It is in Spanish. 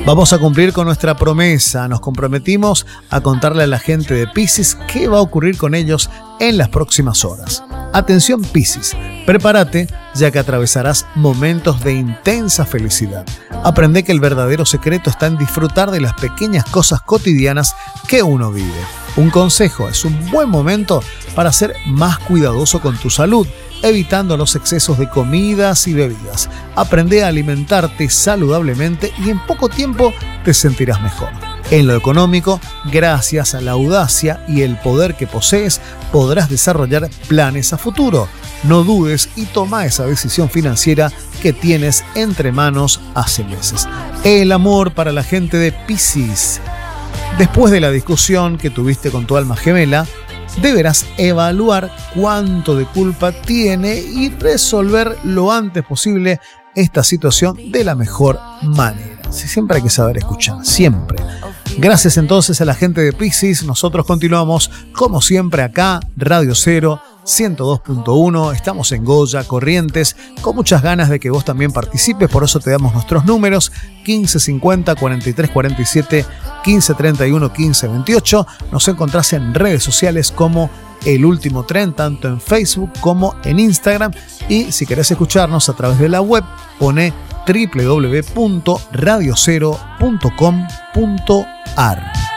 Vamos a cumplir con nuestra promesa. Nos comprometimos a contarle a la gente de Piscis qué va a ocurrir con ellos en las próximas horas. Atención Piscis, prepárate ya que atravesarás momentos de intensa felicidad. Aprende que el verdadero secreto está en disfrutar de las pequeñas cosas cotidianas que uno vive. Un consejo: es un buen momento para ser más cuidadoso con tu salud, evitando los excesos de comidas y bebidas. Aprende a alimentarte saludablemente y en poco tiempo te sentirás mejor. En lo económico, gracias a la audacia y el poder que posees, podrás desarrollar planes a futuro. No dudes y toma esa decisión financiera que tienes entre manos hace meses. El amor para la gente de Piscis. Después de la discusión que tuviste con tu alma gemela, deberás evaluar cuánto de culpa tiene y resolver lo antes posible esta situación de la mejor manera. Siempre hay que saber escuchar, siempre. Gracias entonces a la gente de Piscis. Nosotros continuamos como siempre acá, Radio 0, 102.1. Estamos en Goya, Corrientes, con muchas ganas de que vos también participes. Por eso te damos nuestros números: 1550 43 47 15 31 15 28. Nos encontrás en redes sociales como El Último Tren, tanto en Facebook como en Instagram. Y si querés escucharnos a través de la web, pone www.radiocero.com.ar.